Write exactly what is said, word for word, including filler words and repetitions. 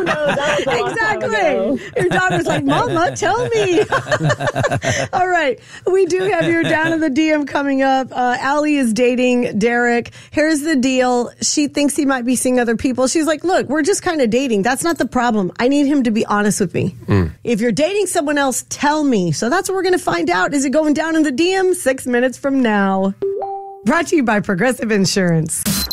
Exactly. Your daughter's like, Mama, tell me. All right. We do have your down in the D M coming up. Uh, Allie is dating Derek. Here's the deal. She thinks he might be seeing other people. She's like, look, we're just kind of dating. That's not the problem. I need him to be honest with me. Mm. If you're dating someone else, tell me. So that's what we're going to find out. Is it going down in the D M? Six minutes from now. Brought to you by Progressive Insurance.